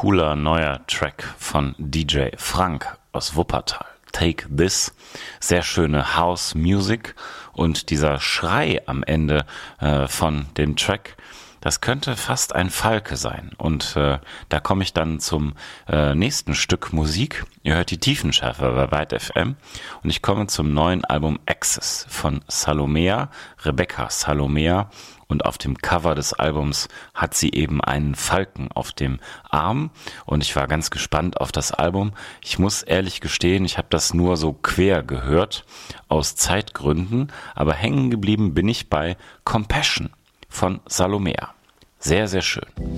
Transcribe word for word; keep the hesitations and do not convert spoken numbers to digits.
cooler neuer Track von D J Frank aus Wuppertal. Take This. Sehr schöne House Music und dieser Schrei am Ende äh, von dem Track, das könnte fast ein Falke sein. Und äh, da komme ich dann zum äh, nächsten Stück Musik. Ihr hört die Tiefenschärfe bei Byte F M und ich komme zum neuen Album Access von Salomea, Rebecca Salomea. Und auf dem Cover des Albums hat sie eben einen Falken auf dem Arm. Und ich war ganz gespannt auf das Album. Ich muss ehrlich gestehen, ich habe das nur so quer gehört, aus Zeitgründen. Aber hängen geblieben bin ich bei Compassion von Salomea. Sehr, sehr schön.